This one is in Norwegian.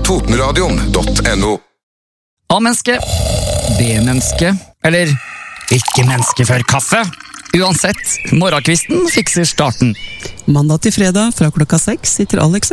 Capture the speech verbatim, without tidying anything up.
Totenradion punktum no. A-menneske, B-menneske, eller ikke menneske før kaffe. Uansett, morgenkvisten fikser starten. Mandag til fredag fra klokka seks sitter Alex